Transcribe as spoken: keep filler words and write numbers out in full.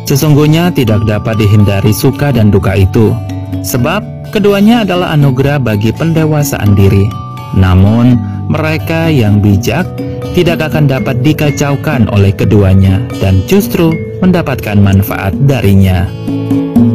Sesungguhnya tidak dapat dihindari suka dan duka itu, sebab keduanya adalah anugerah bagi pendewasaan diri. Namun, mereka yang bijak tidak akan dapat dikacaukan oleh keduanya dan justru mendapatkan manfaat darinya.